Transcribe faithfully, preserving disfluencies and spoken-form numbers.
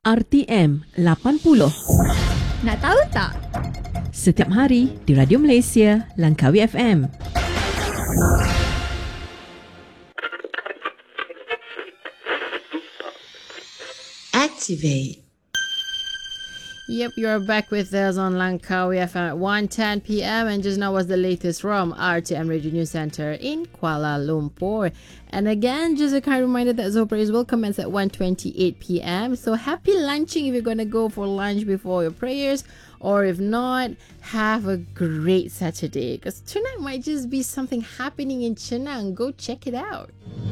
R T M lapan puluh. Nak tahu tak? Setiap hari di Radio Malaysia, Langkawi F M. Activate. Yep, you're back with us on Langkawi F M at one ten p.m. and just now was the latest from R T M Radio News Centre in Kuala Lumpur. And again, just a kind reminder that Zohor prayers will commence at one twenty-eight p.m. So happy lunching if you're going to go for lunch before your prayers, or if not, have a great Saturday because tonight might just be something happening in Chenang. Go check it out.